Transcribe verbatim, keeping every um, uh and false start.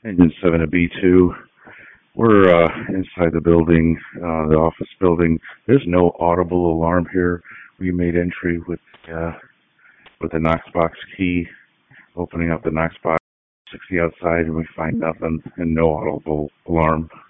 Engine seven to B two. We're uh, inside the building, uh, the office building. There's no audible alarm here. We made entry with uh, with the Knoxbox key, opening up the Knoxbox sixty outside, and we find nothing and no audible alarm.